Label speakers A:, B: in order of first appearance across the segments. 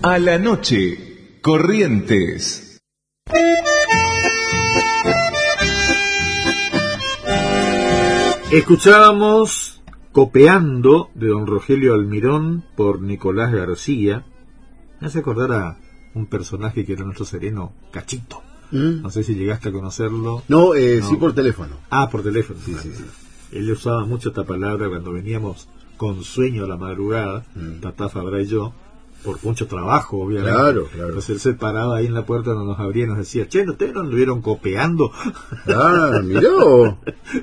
A: A la noche, Corrientes.
B: Escuchábamos Copeando de don Rogelio Almirón por Nicolás García. Me hace acordar a un personaje que era nuestro sereno Cachito. No sé si llegaste a conocerlo.
C: No, sí por teléfono.
B: Ah, por teléfono.
C: Sí.
B: Él usaba mucho esta palabra cuando veníamos con sueño a la madrugada, Tatá Fabra y yo, por mucho trabajo, obviamente.
C: Claro.
B: Entonces él se paraba ahí en la puerta donde nos abría y nos decía, che, ¿no ustedes no anduvieron copeando?
C: Ah, miró.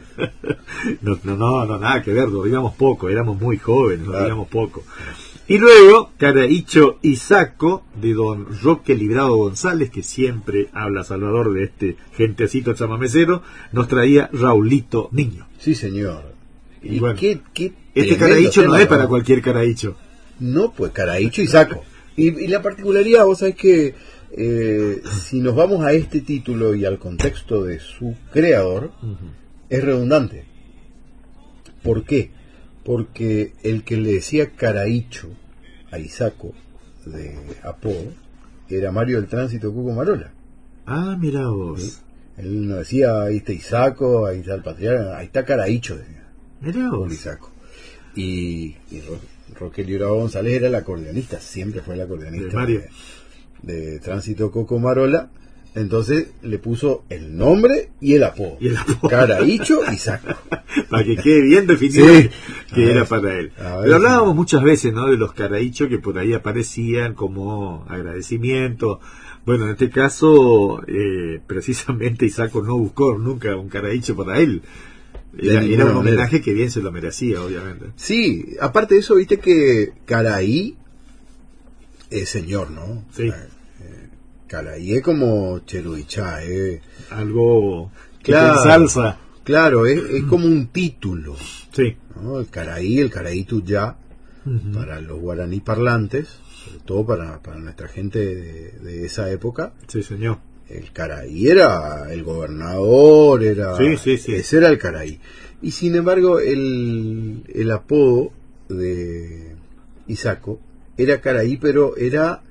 B: No, nada que ver, dormíamos poco, éramos muy jóvenes, dormíamos poco. Y luego, Caraícho y Saco, de don Roque Librado González, que siempre habla Salvador de este gentecito chamamecero, nos traía Raulito Niño.
C: Sí, señor.
B: Y bueno,
C: qué
B: este Caraícho no es para cualquier Caraícho.
C: No, pues Caraícho y Saco. Y la particularidad, vos sabés que si nos vamos a este título y al contexto de su creador, es redundante. ¿Por qué? Porque el que le decía Caraícho a Isaco de apodo era Mario del Tránsito Cuco Marola.
B: Ah, mira vos.
C: ¿Sí? Él no decía, ahí está Isaco, ahí está el patriarca, ahí está Caraícho, decía.
B: Mira vos.
C: Isaco. Y Rogelio Librado González era el acordeonista, siempre fue el acordeonista
B: de Mario.
C: De Tránsito Coco Marola. Entonces le puso el nombre y el apodo. Caraícho y Saco.
B: Para que quede bien definido que era para él. Pero hablábamos muchas veces, ¿no?, de los Caraíchos que por ahí aparecían como agradecimiento. Bueno, en este caso, precisamente Isaco no buscó nunca un Caraícho para él. Era un homenaje que bien se lo merecía, obviamente.
C: Sí, aparte de eso, viste que Caraí es señor, ¿no?
B: Sí.
C: Caraí es como Cheruichá,
B: algo que
C: claro,
B: te ensalza.
C: Claro, es como un título.
B: Sí.
C: ¿No? El Caraí Tuyá, para los guaraní parlantes, sobre todo para nuestra gente de esa época.
B: Sí, señor.
C: El Caraí era el gobernador, era
B: sí.
C: Ese era el Caraí. Y sin embargo, el apodo de Isaco era Caraí, pero era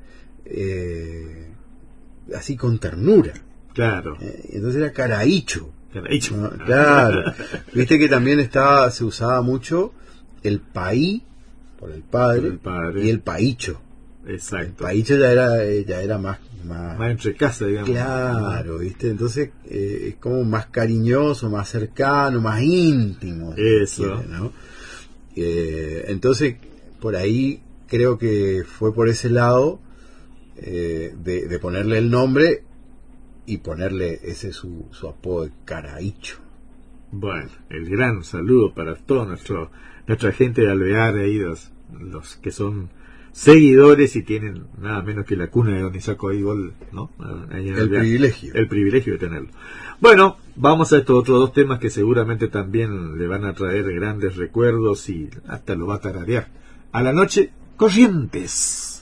C: así con ternura.
B: Claro.
C: Entonces era Caraícho.
B: Caraícho.
C: ¿No? Claro. Viste que también se usaba mucho el paí por el padre, y el paícho.
B: Exacto.
C: El paícho ya era más
B: entre casa, digamos.
C: Claro, viste, entonces es como más cariñoso, más cercano, más íntimo.
B: Eso.
C: Quiere, ¿no? Entonces, por ahí creo que fue por ese lado de ponerle el nombre y ponerle ese su apodo de Caraícho.
B: Bueno, el gran saludo para toda nuestra gente de Alvear, ahí los que son seguidores y tienen nada menos que la cuna de don Isaco Aigol, ¿no?
C: El
B: privilegio de tenerlo. Bueno, vamos a estos otros dos temas que seguramente también le van a traer grandes recuerdos y hasta lo va a tararear. A la noche, Corrientes.